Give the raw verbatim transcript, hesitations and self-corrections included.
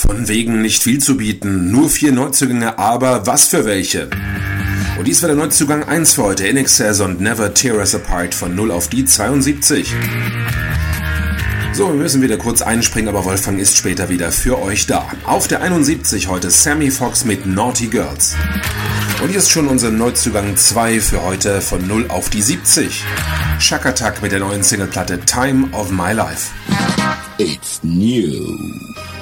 Von wegen nicht viel zu bieten, nur vier Neuzugänge, aber was für welche. Und dies war der Neuzugang eins für heute, In Excess und Never Tear Us Apart von null auf die zweiundsiebzig. So, wir müssen wieder kurz einspringen, aber Wolfgang ist später wieder für euch da. Auf der einundsiebzig heute Sammy Fox mit Naughty Girls. Und hier ist schon unser Neuzugang zwei für heute von null auf die siebzig. Shakatak mit der neuen Singleplatte Time of My Life. It's new.